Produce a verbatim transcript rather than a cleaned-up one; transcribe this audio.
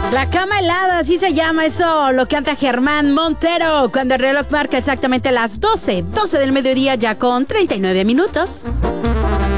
La cama helada, así se llama esto, lo canta Germán Montero, cuando el reloj marca exactamente las doce, doce del mediodía ya con treinta y nueve minutos.